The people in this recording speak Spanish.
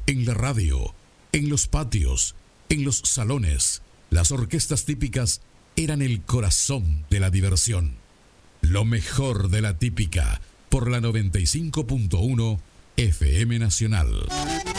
en la radio, en los patios, en los salones. Las orquestas típicas eran el corazón de la diversión. Lo mejor de la típica por la 95.1 FM Nacional.